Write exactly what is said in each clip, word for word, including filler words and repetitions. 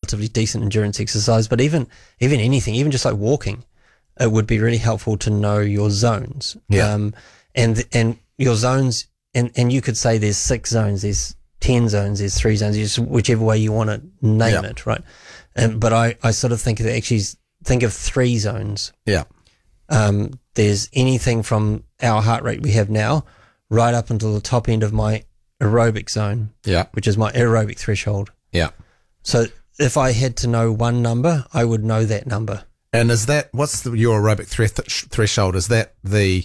relatively decent endurance exercise, but even even anything, even just like walking, it would be really helpful to know your zones. Yeah. Um, and and your zones, and, and you could say there's six zones, there's ten zones, there's three zones, just whichever way you want to name Yeah. it, right? And, but I, I sort of think of actually think of three zones. Yeah. Um, there's anything from our heart rate we have now right up until the top end of my aerobic zone, Yeah. which is my aerobic threshold. Yeah. So if I had to know one number, I would know that number. And is that, what's the, your aerobic thre- threshold? Is that the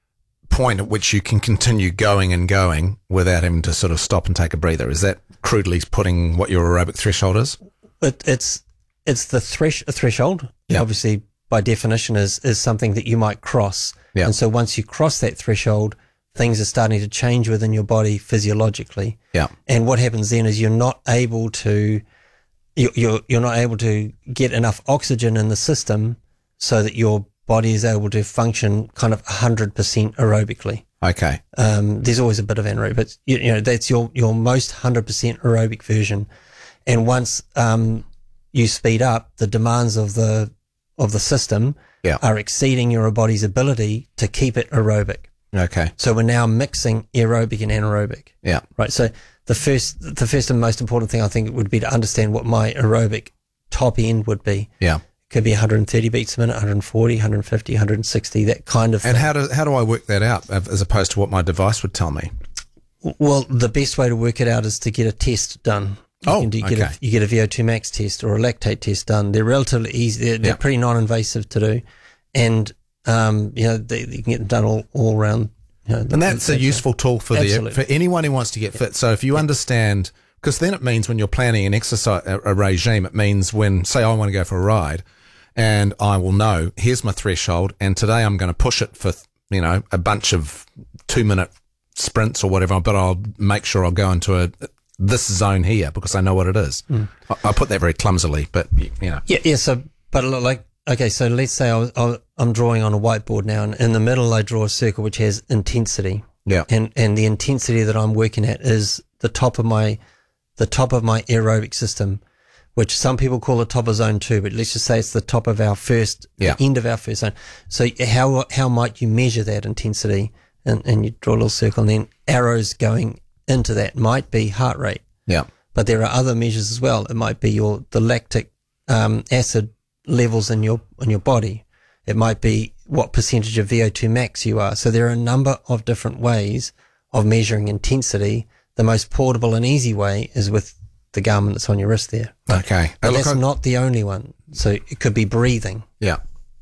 point at which you can continue going and going without having to sort of stop and take a breather? Is that crudely putting what your aerobic threshold is? It, it's it's the thresh, threshold. Yeah. Obviously, by definition, is is something that you might cross. Yeah. And so once you cross that threshold, things are starting to change within your body physiologically. Yeah. And what happens then is you're not able to you- you're you're not able to get enough oxygen in the system so that your body is able to function kind of one hundred percent aerobically. Okay. Um, there's always a bit of anaerobic, but you, you know, that's your, your most one hundred percent aerobic version. And once, um, you speed up, the demands of the, of the system Yeah. are exceeding your body's ability to keep it aerobic. Okay. So we're now mixing aerobic and anaerobic, Yeah. right? So the first, the first and most important thing I think would be to understand what my aerobic top end would be. Yeah. Could be one hundred thirty beats a minute, one hundred forty, one hundred fifty, one hundred sixty, that kind of And thing. how do, how do I work that out as opposed to what my device would tell me? Well, the best way to work it out is to get a test done. You Oh, can do, you get okay. a, you get a V O two max test or a lactate test done. They're relatively easy. They're, they're Yeah. pretty non-invasive to do, and um, you know they, you can get them done all, all around. You know, And that's a useful tool for the Absolutely. for anyone who wants to get fit. So if you understand, because then it means when you're planning an exercise a, a regime, it means when say I want to go for a ride, and I will know here's my threshold, and today I'm going to push it for you know a bunch of two minute sprints or whatever, but I'll make sure I'll go into a this zone here because I know what it is. Mm. I, I put that very clumsily, but you know, Yeah, yeah. So, but look, like, okay, so let's say I was, I, I'm drawing on a whiteboard now, and in the middle I draw a circle which has intensity, yeah, and and the intensity that I'm working at is the top of my the top of my aerobic system, which some people call the top of zone two, but let's just say it's the top of our first, Yeah. the end of our first zone. So how how might you measure that intensity? And, and you draw a little circle, and then arrows going into that might be heart rate. yeah, But there are other measures as well. It might be your the lactic um, acid levels in your in your body. It might be what percentage of V O two max you are. So there are a number of different ways of measuring intensity. The most portable and easy way is with the Garmin that's on your wrist there. okay. But Uh, look, that's I- not the only one. So it could be breathing. yeah.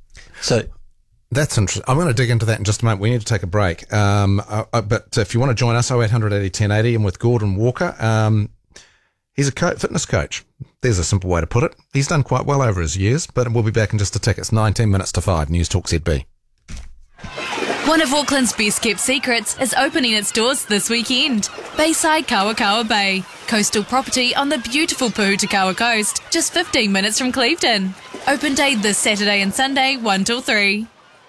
So That's interesting. I'm going to dig into that in just a moment. We need to take a break. Um, uh, uh, but if you want to join us, oh eight hundred eighty ten eighty, and with Gordon Walker, um, he's a co- fitness coach. There's a simple way to put it. He's done quite well over his years, but we'll be back in just a tick. It's nineteen minutes to five. News Talk Z B. One of Auckland's best kept secrets is opening its doors this weekend. Bayside Kawakawa Bay. Coastal property on the beautiful Puhutakawa coast, just fifteen minutes from Clevedon. Open day this Saturday and Sunday, one till three.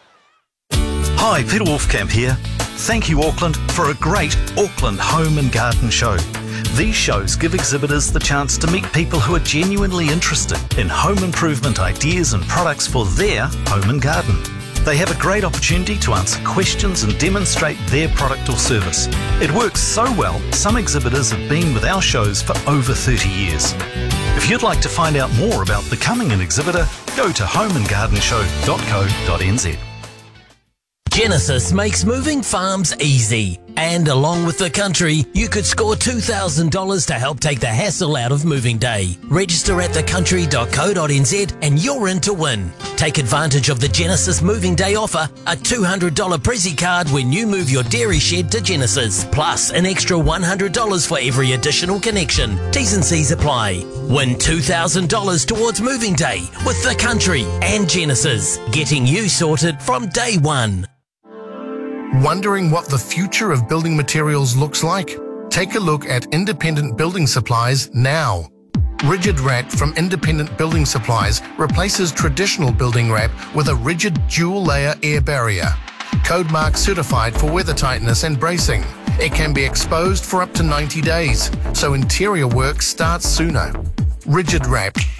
Hi, Peter Wolfcamp here. Thank you, Auckland, for a great Auckland Home and Garden Show. These shows give exhibitors the chance to meet people who are genuinely interested in home improvement ideas and products for their home and garden. They have a great opportunity to answer questions and demonstrate their product or service. It works so well, some exhibitors have been with our shows for over thirty years. If you'd like to find out more about becoming an exhibitor, go to home and garden show dot co dot n z. Genesis makes moving farms easy. And along with the country, you could score two thousand dollars to help take the hassle out of moving day. Register at the country dot co dot n z and you're in to win. Take advantage of the Genesis Moving Day offer, a two hundred dollars Prezi card when you move your dairy shed to Genesis, plus an extra one hundred dollars for every additional connection. T's and C's apply. Win two thousand dollars towards moving day with the country and Genesis, getting you sorted from day one. Wondering what the future of building materials looks like? Take a look at Independent Building Supplies now. Rigid Wrap from Independent Building Supplies replaces traditional building wrap with a rigid dual-layer air barrier. Code Mark certified for weather tightness and bracing. It can be exposed for up to ninety days, so interior work starts sooner. Rigid Wrap,